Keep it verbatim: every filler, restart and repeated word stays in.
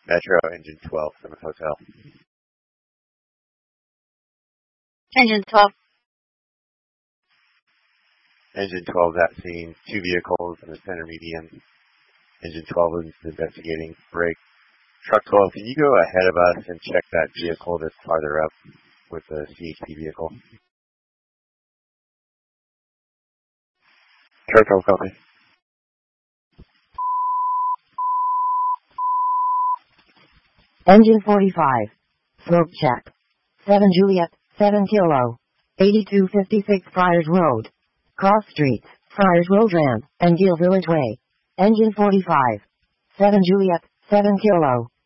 Metro, engine twelve, Plymouth Hotel. Engine twelve. Engine twelve is at scene. Two vehicles in the center median. Engine twelve is investigating. Break. Truck twelve, can you go ahead of us and check that vehicle that's farther up with the C H P vehicle? Truck twelve, copy. Engine forty-five. Smoke check. seven Juliet, seven Kilo. eighty-two fifty-six Friars Road. Cross Streets, Friars Road Ramp, and Gill Village Way. Engine forty-five. seven Juliet, seven Kilo.